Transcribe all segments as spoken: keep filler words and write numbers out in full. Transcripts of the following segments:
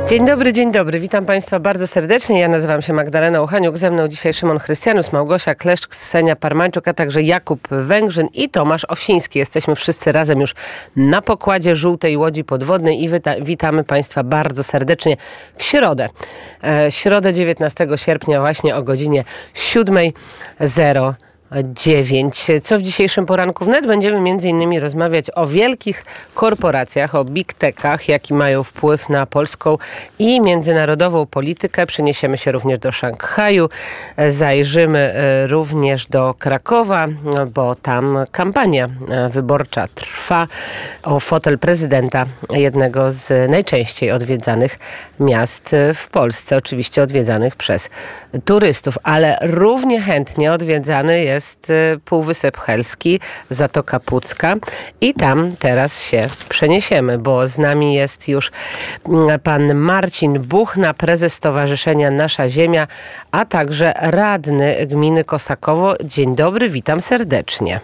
Dzień dobry, dzień dobry. Witam Państwa bardzo serdecznie. Ja nazywam się Magdalena Uchaniuk. Ze mną dzisiaj Szymon Chrystianus, Małgosia Kleszcz, Ksenia Parmańczuk, a także Jakub Węgrzyn i Tomasz Owsiński. Jesteśmy wszyscy razem już na pokładzie żółtej łodzi podwodnej i wita- witamy Państwa bardzo serdecznie w środę. E, środę dziewiętnastego sierpnia właśnie o godzinie siódmej zero dziewięć. Co w dzisiejszym poranku wnet? Będziemy między innymi rozmawiać o wielkich korporacjach, o big techach, jaki mają wpływ na polską i międzynarodową politykę. Przeniesiemy się również do Szanghaju. Zajrzymy również do Krakowa, bo tam kampania wyborcza trwa o fotel prezydenta jednego z najczęściej odwiedzanych miast w Polsce. Oczywiście odwiedzanych przez turystów, ale równie chętnie odwiedzany jest jest Półwysep Helski, Zatoka Pucka i tam teraz się przeniesiemy, bo z nami jest już pan Marcin Buchna, prezes Stowarzyszenia Nasza Ziemia, a także radny gminy Kosakowo. Dzień dobry, witam serdecznie.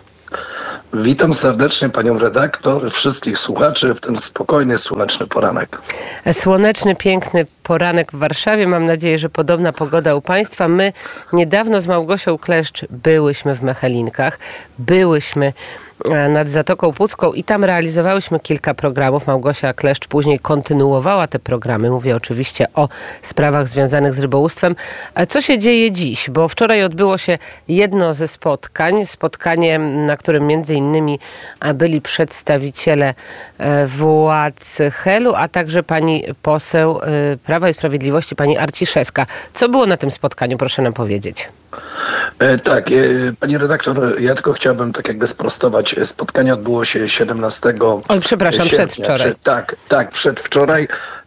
Witam serdecznie panią redaktor, wszystkich słuchaczy w ten spokojny, słoneczny poranek. Słoneczny, piękny poranek w Warszawie. Mam nadzieję, że podobna pogoda u Państwa. My niedawno z Małgosią Kleszcz byłyśmy w Mechelinkach, byłyśmy nad Zatoką Pucką i tam realizowałyśmy kilka programów. Małgosia Kleszcz później kontynuowała te programy. Mówię oczywiście o sprawach związanych z rybołówstwem. Co się dzieje dziś? Bo wczoraj odbyło się jedno ze spotkań. Spotkanie, na którym między innymi byli przedstawiciele władz Helu, a także pani poseł Prawa i Sprawiedliwości, pani Arciszewska. Co było na tym spotkaniu? Proszę nam powiedzieć. E, tak, e, pani redaktor, ja tylko chciałbym tak jakby sprostować. Spotkanie odbyło się siedemnastego Oj, przepraszam, sierpnia. przedwczoraj. Tak, tak, przedwczoraj.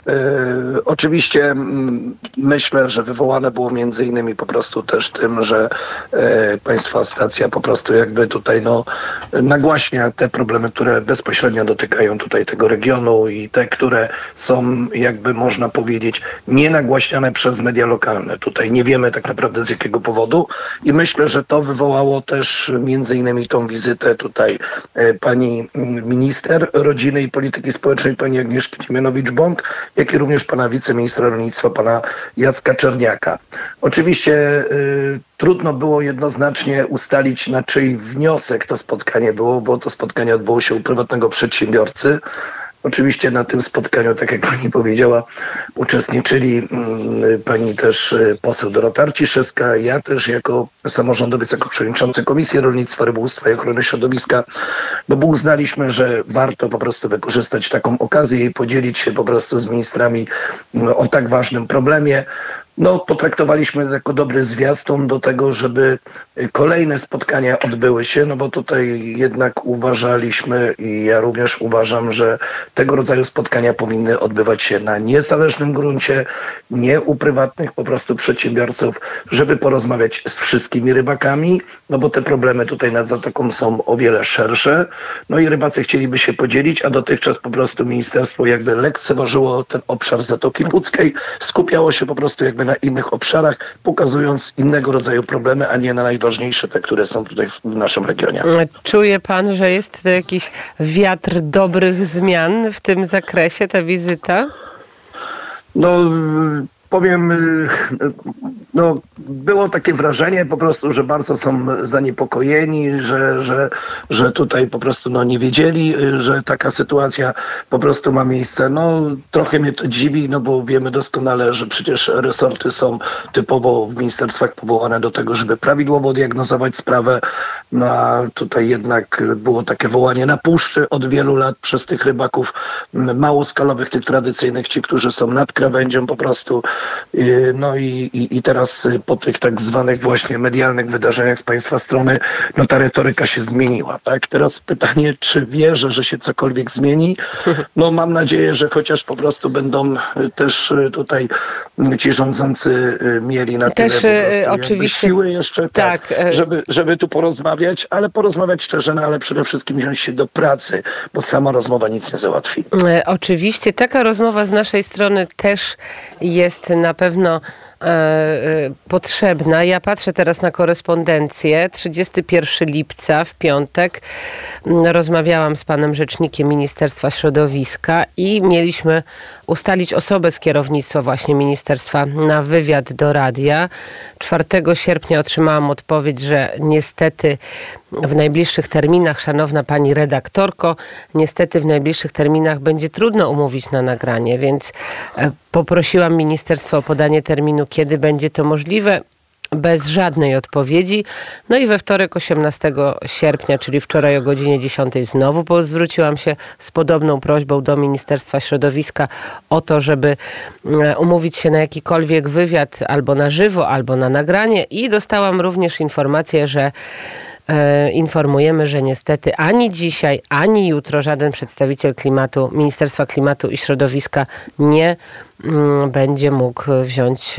E, oczywiście m, myślę, że wywołane było między innymi po prostu też tym, że e, państwa stacja po prostu jakby tutaj no nagłaśnia te problemy, które bezpośrednio dotykają tutaj tego regionu i te, które są jakby można powiedzieć nie nagłaśniane przez media lokalne. Tutaj nie wiemy tak naprawdę z jakiego powodu i myślę, że to wywołało też między innymi tą wizytę tutaj e, pani minister rodziny i polityki społecznej, pani Agnieszki Dziemianowicz-Bąk, jak i również pana wiceministra rolnictwa, pana Jacka Czerniaka. Oczywiście y, trudno było jednoznacznie ustalić, na czyj wniosek to spotkanie było, bo to spotkanie odbyło się u prywatnego przedsiębiorcy. Oczywiście na tym spotkaniu, tak jak pani powiedziała, uczestniczyli y, pani też y, poseł Dorota Arciszewska, ja też jako samorządowiec, jako przewodniczący Komisji Rolnictwa, Rybołówstwa i Ochrony Środowiska, no bo uznaliśmy, że warto po prostu wykorzystać taką okazję i podzielić się po prostu z ministrami no, o tak ważnym problemie. No, potraktowaliśmy to jako dobry zwiastun do tego, żeby kolejne spotkania odbyły się, no bo tutaj jednak uważaliśmy i ja również uważam, że tego rodzaju spotkania powinny odbywać się na niezależnym gruncie, nie u prywatnych po prostu przedsiębiorców, żeby porozmawiać z wszystkimi rybakami, no bo te problemy tutaj nad Zatoką są o wiele szersze, no i rybacy chcieliby się podzielić, a dotychczas po prostu ministerstwo jakby lekceważyło ten obszar Zatoki Puckiej, skupiało się po prostu jakby na innych obszarach, pokazując innego rodzaju problemy, a nie na najważniejsze te, które są tutaj w naszym regionie. Czuje pan, że jest to jakiś wiatr dobrych zmian w tym zakresie, ta wizyta? No... Powiem, no było takie wrażenie po prostu, że bardzo są zaniepokojeni, że, że, że tutaj po prostu no, nie wiedzieli, że taka sytuacja po prostu ma miejsce. No trochę mnie to dziwi, no bo wiemy doskonale, że przecież resorty są typowo w ministerstwach powołane do tego, żeby prawidłowo diagnozować sprawę. No a tutaj jednak było takie wołanie na puszczy od wielu lat przez tych rybaków małoskalowych, tych tradycyjnych, ci, którzy są nad krawędzią po prostu. No i, i, i teraz po tych tak zwanych właśnie medialnych wydarzeniach z państwa strony, no ta retoryka się zmieniła, tak? Teraz pytanie, czy wierzę, że się cokolwiek zmieni? No mam nadzieję, że chociaż po prostu będą też tutaj ci rządzący mieli na tyle też, po prostu oczywiście, siły jeszcze, tak, tak żeby, żeby tu porozmawiać, ale porozmawiać szczerze, no ale przede wszystkim wziąć się do pracy, bo sama rozmowa nic nie załatwi. Oczywiście taka rozmowa z naszej strony też jest na pewno e, e, potrzebna. Ja patrzę teraz na korespondencję. trzydziestego pierwszego lipca w piątek rozmawiałam z panem rzecznikiem Ministerstwa Środowiska i mieliśmy ustalić osobę z kierownictwa właśnie ministerstwa na wywiad do radia. czwartego sierpnia otrzymałam odpowiedź, że niestety w najbliższych terminach, szanowna pani redaktorko, niestety w najbliższych terminach będzie trudno umówić na nagranie, więc poprosiłam ministerstwo o podanie terminu, kiedy będzie to możliwe. Bez żadnej odpowiedzi. No i we wtorek osiemnastego sierpnia, czyli wczoraj o godzinie dziesiątej znowu zwróciłam się z podobną prośbą do Ministerstwa Środowiska o to, żeby umówić się na jakikolwiek wywiad albo na żywo, albo na nagranie i dostałam również informację, że E, informujemy, że niestety ani dzisiaj, ani jutro żaden przedstawiciel klimatu, Ministerstwa Klimatu i Środowiska nie mm, będzie mógł wziąć y,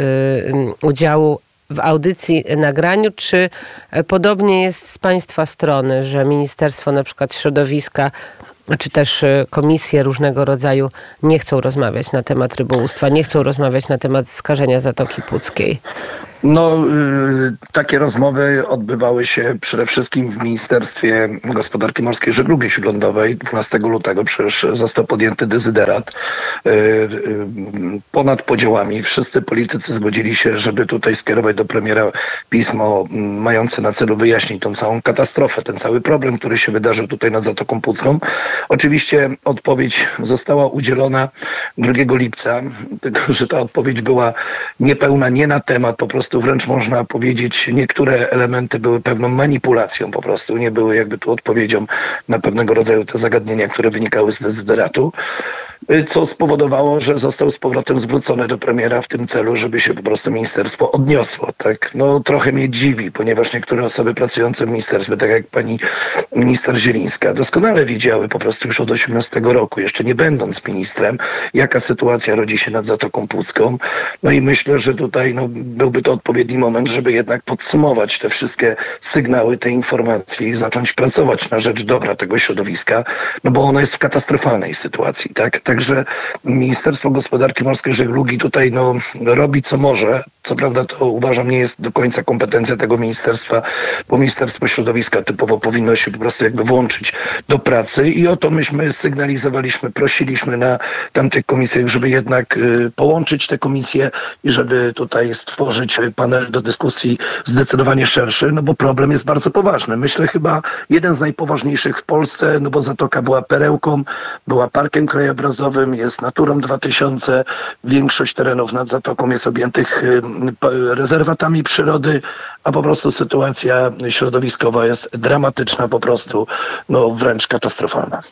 y, udziału w audycji, nagraniu. Czy podobnie jest z państwa strony, że Ministerstwo na przykład Środowiska czy też komisje różnego rodzaju nie chcą rozmawiać na temat rybołówstwa, nie chcą rozmawiać na temat skażenia Zatoki Puckiej? No, y, takie rozmowy odbywały się przede wszystkim w Ministerstwie Gospodarki Morskiej i Żeglugi Śródlądowej. dwunastego lutego przecież został podjęty dezyderat. Y, y, ponad podziałami wszyscy politycy zgodzili się, żeby tutaj skierować do premiera pismo mające na celu wyjaśnić tą całą katastrofę, ten cały problem, który się wydarzył tutaj nad Zatoką Pucką. Oczywiście odpowiedź została udzielona drugiego lipca, tylko że ta odpowiedź była niepełna, nie na temat, po prostu wręcz można powiedzieć, niektóre elementy były pewną manipulacją po prostu, nie były jakby tu odpowiedzią na pewnego rodzaju te zagadnienia, które wynikały z dezyderatu, co spowodowało, że został z powrotem zwrócony do premiera w tym celu, żeby się po prostu ministerstwo odniosło. Tak? No trochę mnie dziwi, ponieważ niektóre osoby pracujące w ministerstwie, tak jak pani minister Zielińska, doskonale wiedziały po prostu już od osiemnastego roku, jeszcze nie będąc ministrem, jaka sytuacja rodzi się nad Zatoką Pucką. No i myślę, że tutaj no, byłby to odpowiedni moment, żeby jednak podsumować te wszystkie sygnały, te informacje i zacząć pracować na rzecz dobra tego środowiska, no bo ono jest w katastrofalnej sytuacji, tak? Także Ministerstwo Gospodarki Morskiej i Żeglugi tutaj no, robi co może. Co prawda to uważam nie jest do końca kompetencja tego ministerstwa, bo Ministerstwo Środowiska typowo powinno się po prostu jakby włączyć do pracy i o to myśmy sygnalizowaliśmy, prosiliśmy na tamtych komisjach, żeby jednak y, połączyć te komisje i żeby tutaj stworzyć panel do dyskusji zdecydowanie szerszy, no bo problem jest bardzo poważny. Myślę chyba jeden z najpoważniejszych w Polsce, no bo Zatoka była perełką, była parkiem krajobrazowym, jest Naturą dwa tysiące, większość terenów nad Zatoką jest objętych y, rezerwatami przyrody, a po prostu sytuacja środowiskowa jest dramatyczna, po prostu no wręcz katastrofalna.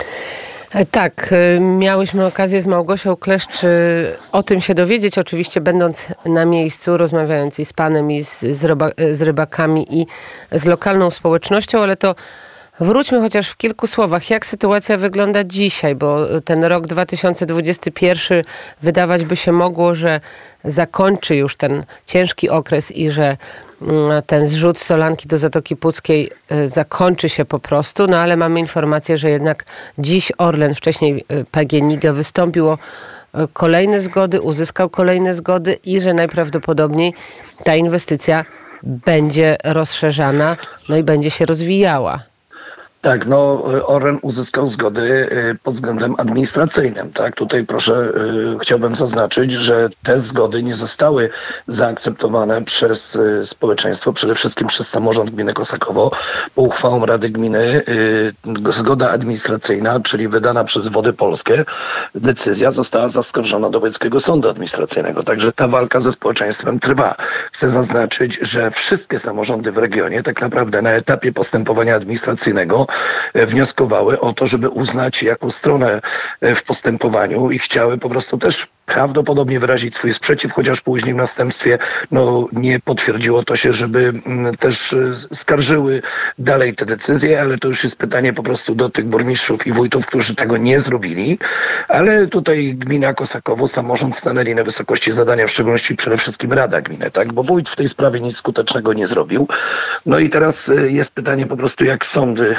Tak, miałyśmy okazję z Małgosią Kleszcz o tym się dowiedzieć, oczywiście będąc na miejscu, rozmawiając i z panem, i z, z, ryba, z rybakami, i z lokalną społecznością, ale to wróćmy chociaż w kilku słowach, jak sytuacja wygląda dzisiaj, bo ten rok dwa tysiące dwudziesty pierwszy wydawać by się mogło, że zakończy już ten ciężki okres i że ten zrzut solanki do Zatoki Puckiej zakończy się po prostu, no ale mamy informację, że jednak dziś Orlen, wcześniej P G N I G A, wystąpił o kolejne zgody, uzyskał kolejne zgody i że najprawdopodobniej ta inwestycja będzie rozszerzana, no i będzie się rozwijała. Tak, no Orlen uzyskał zgody pod względem administracyjnym, tak? Tutaj proszę, chciałbym zaznaczyć, że te zgody nie zostały zaakceptowane przez społeczeństwo, przede wszystkim przez samorząd gminy Kosakowo. Po uchwałom Rady Gminy zgoda administracyjna, czyli wydana przez Wody Polskie, decyzja została zaskarżona do Wojewódzkiego Sądu Administracyjnego. Także ta walka ze społeczeństwem trwa. Chcę zaznaczyć, że wszystkie samorządy w regionie tak naprawdę na etapie postępowania administracyjnego wnioskowały o to, żeby uznać jako stronę w postępowaniu i chciały po prostu też prawdopodobnie wyrazić swój sprzeciw, chociaż później w następstwie no, nie potwierdziło to się, żeby też skarżyły dalej te decyzje, ale to już jest pytanie po prostu do tych burmistrzów i wójtów, którzy tego nie zrobili, ale tutaj gmina Kosakowo, samorząd stanęli na wysokości zadania, w szczególności przede wszystkim Rada Gminy, tak, bo wójt w tej sprawie nic skutecznego nie zrobił. No i teraz jest pytanie po prostu, jak sądy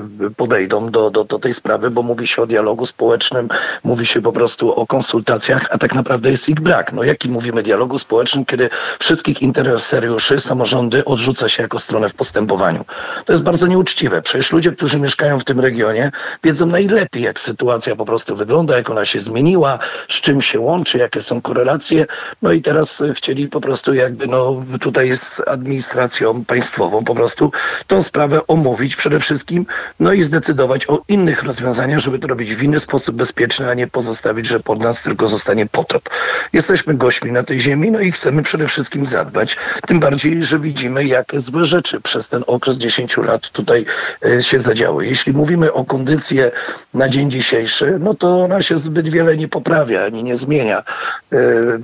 podejdą do, do, do tej sprawy, bo mówi się o dialogu społecznym, mówi się po prostu o konsultacjach, a tak naprawdę jest ich brak. No jaki mówimy dialogu społecznym, kiedy wszystkich interesariuszy samorządy odrzuca się jako stronę w postępowaniu. To jest bardzo nieuczciwe. Przecież ludzie, którzy mieszkają w tym regionie, wiedzą najlepiej, jak sytuacja po prostu wygląda, jak ona się zmieniła, z czym się łączy, jakie są korelacje. No i teraz chcieli po prostu jakby no tutaj z administracją państwową po prostu tą sprawę omówić przede wszystkim, no i zdecydować o innych rozwiązaniach, żeby to robić w inny sposób bezpieczny, a nie pozostawić, że pod nas tylko zostanie potop. Jesteśmy gośćmi na tej ziemi, no i chcemy przede wszystkim zadbać. Tym bardziej, że widzimy, jakie złe rzeczy przez ten okres dziesięciu lat tutaj y, się zadziały. Jeśli mówimy o kondycję na dzień dzisiejszy, no to ona się zbyt wiele nie poprawia, ani nie zmienia. Y,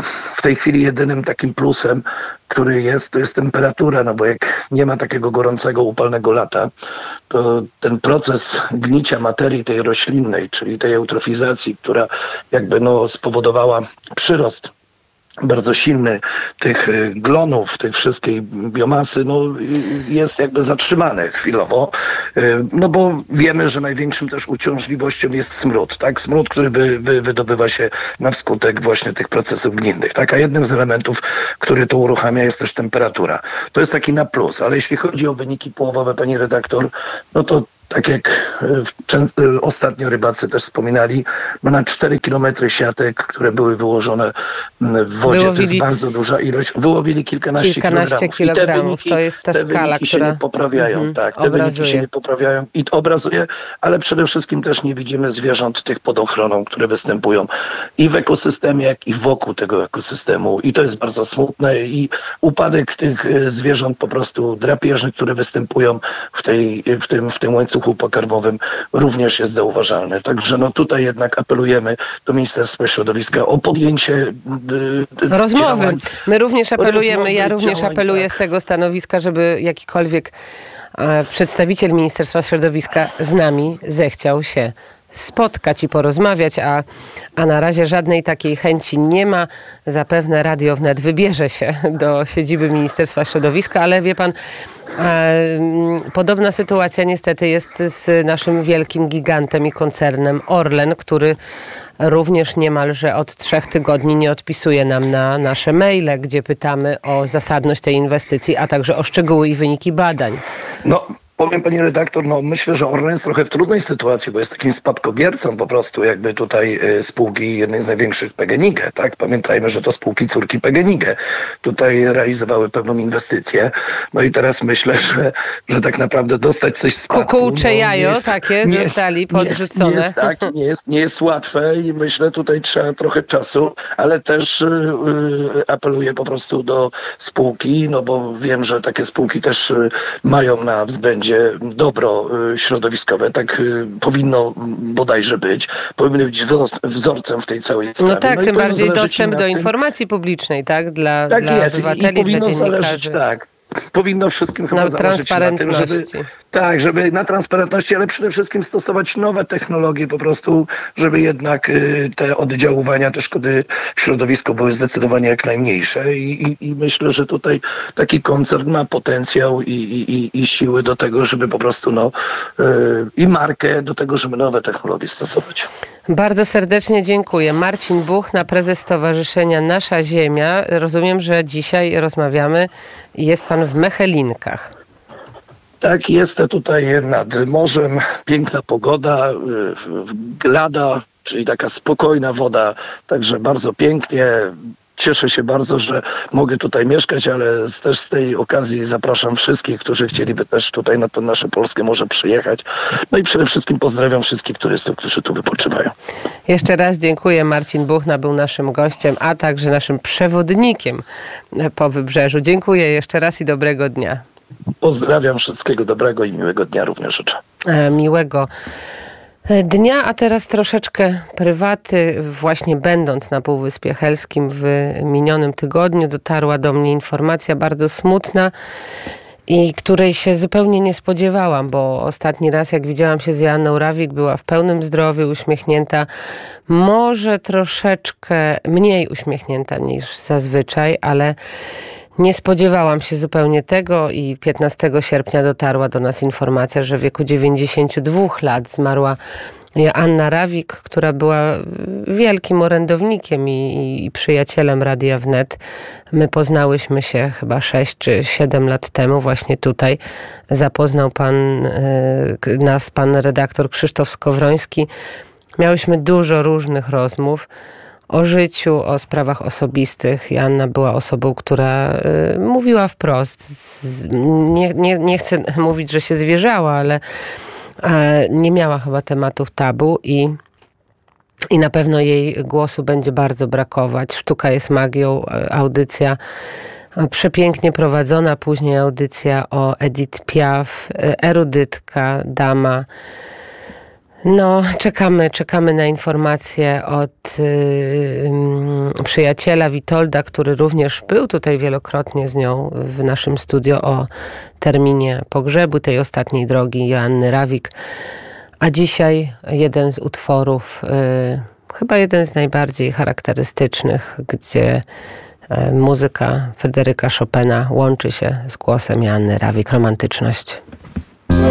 w tej chwili jedynym takim plusem, który jest, to jest temperatura, no bo jak nie ma takiego gorącego, upalnego lata, to ten proces gnicia materii tej roślinnej, czyli tej eutrofizacji, która jakby no spowodowała przyrost bardzo silny tych glonów, tych wszystkiej biomasy, no jest jakby zatrzymane chwilowo, no bo wiemy, że największym też uciążliwością jest smród, tak? Smród, który wy, wy, wydobywa się na wskutek właśnie tych procesów gninnych, tak? A jednym z elementów, który to uruchamia, jest też temperatura. To jest taki na plus, ale jeśli chodzi o wyniki połowowe, pani redaktor, no to tak jak ostatnio rybacy też wspominali, no na cztery kilometry siatek, które były wyłożone w wodzie, wyłowili, to jest bardzo duża ilość. Wyłowili kilkanaście, kilkanaście kilogramów. kilogramów. Wyniki, to jest ta te skala, wyniki która się nie poprawiają. Mm-hmm, tak, te obrazuje. wyniki się nie poprawiają i to obrazuje, ale przede wszystkim też nie widzimy zwierząt tych pod ochroną, które występują i w ekosystemie, jak i wokół tego ekosystemu. I to jest bardzo smutne i upadek tych zwierząt po prostu drapieżnych, które występują w, tej, w, tym, w tym łańcuchu pokarmowym, również jest zauważalny. Także no tutaj jednak apelujemy do Ministerstwa Środowiska o podjęcie yy, rozmowy. Działań. My również apelujemy, rozmowy, ja również działań, apeluję tak. z tego stanowiska, żeby jakikolwiek e, przedstawiciel Ministerstwa Środowiska z nami zechciał się spotkać i porozmawiać, a, a na razie żadnej takiej chęci nie ma. Zapewne Radio Wnet wybierze się do siedziby Ministerstwa Środowiska, ale wie pan, e, podobna sytuacja niestety jest z naszym wielkim gigantem i koncernem Orlen, który również niemalże od trzech tygodni nie odpisuje nam na nasze maile, gdzie pytamy o zasadność tej inwestycji, a także o szczegóły i wyniki badań. No. Powiem pani redaktor, no myślę, że Orlen jest trochę w trudnej sytuacji, bo jest takim spadkobiercą po prostu jakby tutaj y, spółki jednej z największych P G N I G, tak? Pamiętajmy, że to spółki córki P G N I G tutaj realizowały pewną inwestycję. No i teraz myślę, że, że tak naprawdę dostać coś z spadku. Kukułcze no, jajo jest, takie nie zostali jest, podrzucone. Nie jest, tak, nie jest, nie jest łatwe i myślę, tutaj trzeba trochę czasu, ale też y, y, apeluję po prostu do spółki, no bo wiem, że takie spółki też y, mają na względzie dobro środowiskowe, tak powinno bodajże być. Powinny być wzorcem w tej całej sprawie. No tak, no tym bardziej dostęp do tym, informacji publicznej, tak? Dla, tak dla jest. obywateli, I powinno dla dziennikarzy. Zależeć, tak. Powinno wszystkim chyba na zależeć na tym, żeby, tak, żeby na transparentności, ale przede wszystkim stosować nowe technologie po prostu, żeby jednak y, te oddziaływania, te szkody w środowisku były zdecydowanie jak najmniejsze i, i, i myślę, że tutaj taki koncern ma potencjał i, i, i, i siły do tego, żeby po prostu no y, i markę do tego, żeby nowe technologie stosować. Bardzo serdecznie dziękuję. Marcin Buchna, prezes Stowarzyszenia Nasza Ziemia. Rozumiem, że dzisiaj rozmawiamy i jest pan w Mechelinkach. Tak, jestem tutaj nad morzem. Piękna pogoda, glada, czyli taka spokojna woda, także bardzo pięknie. Cieszę się bardzo, że mogę tutaj mieszkać, ale też z tej okazji zapraszam wszystkich, którzy chcieliby też tutaj na to nasze polskie morze przyjechać. No i przede wszystkim pozdrawiam wszystkich turystów, którzy tu wypoczywają. Jeszcze raz dziękuję. Marcin Buchna był naszym gościem, a także naszym przewodnikiem po Wybrzeżu. Dziękuję jeszcze raz i dobrego dnia. Pozdrawiam, wszystkiego dobrego i miłego dnia również życzę. E, miłego dnia, a teraz troszeczkę prywaty. Właśnie będąc na Półwyspie Helskim w minionym tygodniu dotarła do mnie informacja bardzo smutna i której się zupełnie nie spodziewałam, bo ostatni raz jak widziałam się z Joanną Rawik, była w pełnym zdrowiu, uśmiechnięta, może troszeczkę mniej uśmiechnięta niż zazwyczaj, ale nie spodziewałam się zupełnie tego i piętnastego sierpnia dotarła do nas informacja, że w wieku dziewięćdziesięciu dwóch lat zmarła Joanna Rawik, która była wielkim orędownikiem i, i przyjacielem Radia Wnet. My poznałyśmy się chyba sześć czy siedem lat temu właśnie tutaj. Zapoznał pan y, nas pan redaktor Krzysztof Skowroński. Miałyśmy dużo różnych rozmów o życiu, o sprawach osobistych. Joanna była osobą, która y, mówiła wprost. Z, nie, nie, nie chcę mówić, że się zwierzała, ale nie miała chyba tematów tabu i, i na pewno jej głosu będzie bardzo brakować. Sztuka jest magią, audycja przepięknie prowadzona, później audycja o Edith Piaf, erudytka, dama. No, czekamy, czekamy na informacje od y, przyjaciela Witolda, który również był tutaj wielokrotnie z nią w naszym studio o terminie pogrzebu tej ostatniej drogi Joanny Rawik. A dzisiaj jeden z utworów, y, chyba jeden z najbardziej charakterystycznych, gdzie y, muzyka Fryderyka Chopina łączy się z głosem Joanny Rawik. Romantyczność.